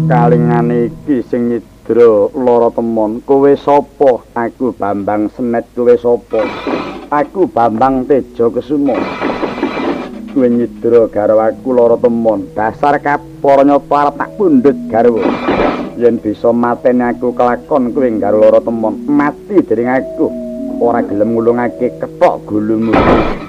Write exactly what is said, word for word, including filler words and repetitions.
Kalingane iki sing nyidra lara temon. Kowe sapa? Aku Bambang Senet. Kowe sapa? Aku Bambang Teja Kesuma. Kowe nyidra garwa aku lara temon. Dasar kapara nyapa arep tak pundhut garwa. Yen bisa mateni aku kelakon kowe garwa lara temon, mati dening aku. Ora gelem ngulungake kethok gulumu.